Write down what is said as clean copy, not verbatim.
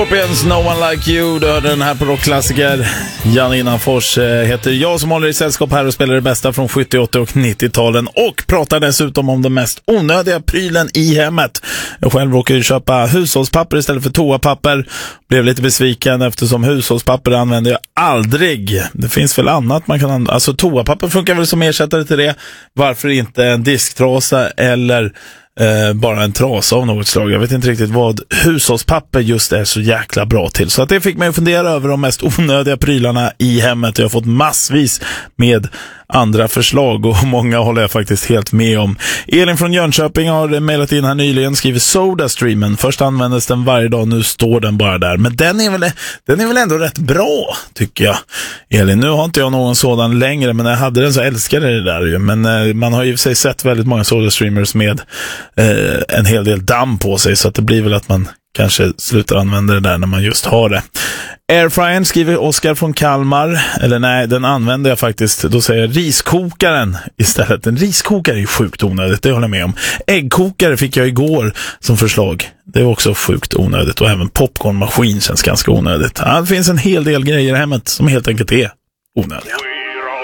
Scorpions, No One Like You. Du hörde den här på rockklassiker. Jan Innanfors heter jag, som håller i sällskap här och spelar det bästa från 70-, 80- och 90-talen och pratar dessutom om den mest onödiga prylen i hemmet. Jag själv råkade köpa hushållspapper istället för toapapper. Blev lite besviken eftersom hushållspapper använder jag aldrig. Det finns väl annat man kan använda. Alltså toapapper funkar väl som ersättare till det. Varför inte en disktrasa eller bara en trasa av något slag. Jag vet inte riktigt vad hushållspapper just är så jäkla bra till. Så att det fick mig att fundera över de mest onödiga prylarna i hemmet. Jag har fått massvis med andra förslag och många håller jag faktiskt helt med om. Elin från Jönköping har mejlat in här nyligen, skriver SodaStreamen. Först användes den varje dag, nu står den bara där. Men den är väl ändå rätt bra, tycker jag. Elin, nu har inte jag någon sådan längre, men när jag hade den så älskade det där ju. Men man har ju sig sett väldigt många SodaStreamers med en hel del damm på sig, så att det blir väl att man kanske slutar använda det där när man just har det. Airfryern, skriver Oskar från Kalmar. Eller nej, den använder jag faktiskt. Då säger jag riskokaren istället. En riskokare är ju sjukt onödigt, det håller jag med om. Äggkokare fick jag igår som förslag. Det var också sjukt onödigt. Och även popcornmaskin känns ganska onödigt. Ja, det finns en hel del grejer i hemmet som helt enkelt är onödiga.